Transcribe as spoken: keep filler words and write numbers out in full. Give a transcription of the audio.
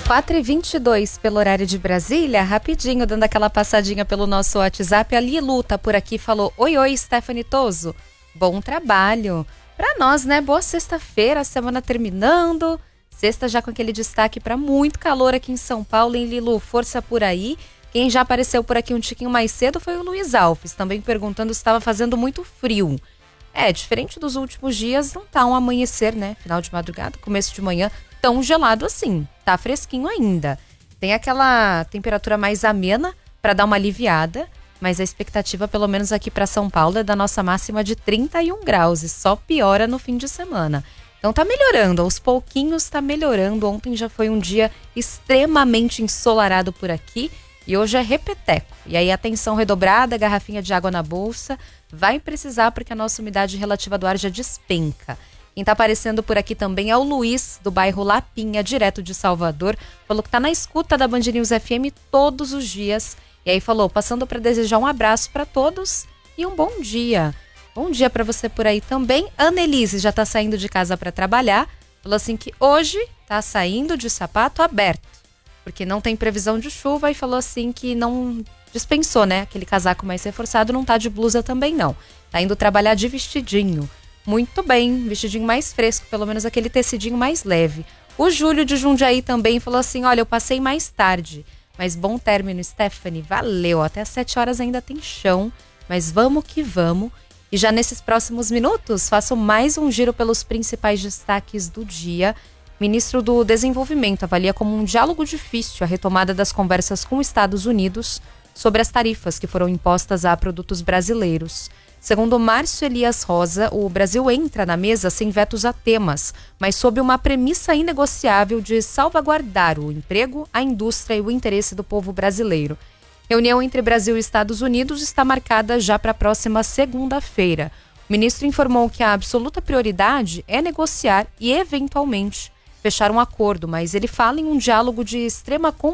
quatro e vinte e dois pelo horário de Brasília, rapidinho, dando aquela passadinha pelo nosso WhatsApp. A Lilu tá por aqui, falou: Oi, oi, Stephanie Toso. Bom trabalho. Pra nós, né? Boa sexta-feira, semana terminando. Sexta já com aquele destaque pra muito calor aqui em São Paulo, hein, Lilu? Força por aí. Quem já apareceu por aqui um tiquinho mais cedo foi o Luiz Alves, também perguntando se estava fazendo muito frio. É, diferente dos últimos dias, não tá um amanhecer, né? Final de madrugada, começo de manhã, tão gelado assim. Tá fresquinho ainda. Tem aquela temperatura mais amena para dar uma aliviada, mas a expectativa, pelo menos aqui para São Paulo, é da nossa máxima de trinta e um graus e só piora no fim de semana. Então tá melhorando, aos pouquinhos tá melhorando. Ontem já foi um dia extremamente ensolarado por aqui e hoje é repeteco. E aí atenção redobrada, garrafinha de água na bolsa, vai precisar porque a nossa umidade relativa do ar já despenca. Quem tá aparecendo por aqui também é o Luiz, do bairro Lapinha, direto de Salvador. Falou que tá na escuta da Band News F M todos os dias. E aí falou, passando para desejar um abraço para todos e um bom dia. Bom dia para você por aí também. Ana Elise já tá saindo de casa para trabalhar. Falou assim que hoje tá saindo de sapato aberto, porque não tem previsão de chuva, e falou assim que não dispensou, né? Aquele casaco mais reforçado, não tá de blusa também não. Tá indo trabalhar de vestidinho. Muito bem, vestidinho mais fresco, pelo menos aquele tecidinho mais leve. O Júlio de Jundiaí também falou assim, olha, eu passei mais tarde, mas bom término, Stephanie, valeu. Até às sete horas ainda tem chão, mas vamos que vamos. E já nesses próximos minutos, faço mais um giro pelos principais destaques do dia. Ministro do Desenvolvimento avalia como um diálogo difícil a retomada das conversas com os Estados Unidos sobre as tarifas que foram impostas a produtos brasileiros. Segundo Márcio Elias Rosa, o Brasil entra na mesa sem vetos a temas, mas sob uma premissa inegociável de salvaguardar o emprego, a indústria e o interesse do povo brasileiro. Reunião entre Brasil e Estados Unidos está marcada já para a próxima segunda-feira. O ministro informou que a absoluta prioridade é negociar e, eventualmente, fechar um acordo, mas ele fala em um diálogo de extrema